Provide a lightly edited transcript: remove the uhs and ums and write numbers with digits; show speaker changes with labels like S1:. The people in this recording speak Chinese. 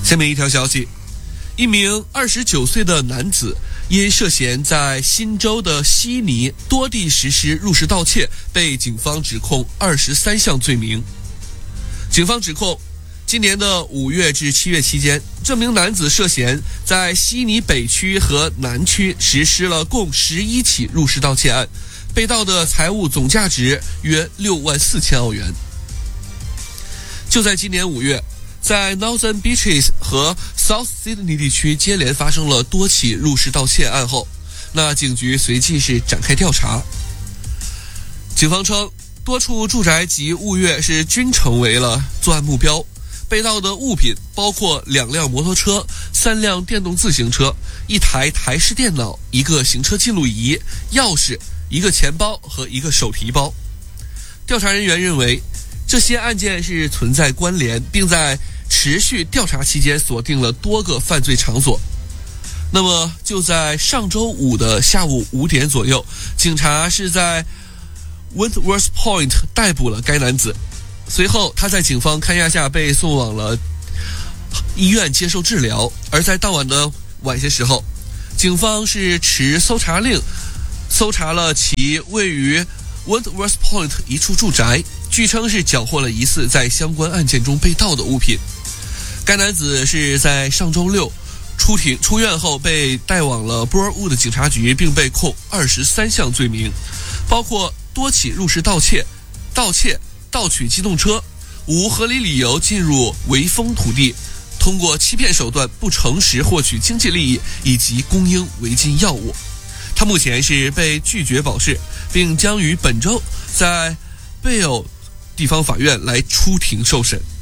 S1: 下面一条消息，一名29岁的男子因涉嫌在新州的悉尼多地实施入室盗窃，被警方指控23项罪名。警方指控，今年的5月至7月期间，这名男子涉嫌在悉尼北区和南区实施了共11起入室盗窃案，被盗的财物总价值约6万4千澳元。就在今年5月，在 Northern Beaches 和 South Sydney 地区接连发生了多起入室盗窃案后，警局随即是展开调查。警方称，多处住宅及物业均成为了作案目标。被盗的物品包括2辆摩托车、3辆电动自行车、1台台式电脑、1个行车记录仪、钥匙、1个钱包和1个手提包。调查人员认为，这些案件是存在关联，并在持续调查期间锁定了多个犯罪场所。就在上周五的下午5点左右，警察是在 Wentworth Point 逮捕了该男子。随后他在警方看押下被送往了医院接受治疗。而在当晚的晚些时候，警方是持搜查令搜查了其位于 Wentworth Point 一处住宅，据称是缴获了疑似在相关案件中被盗的物品。该男子是在上周六出院后被带往了波尔沃的警察局，并被控23项罪名，包括多起入室盗窃、盗取机动车、无合理理由进入围封土地、通过欺骗手段不诚实获取经济利益以及供应违禁药物。他目前是被拒绝保释，并将于本周在贝尔地方法院来出庭受审。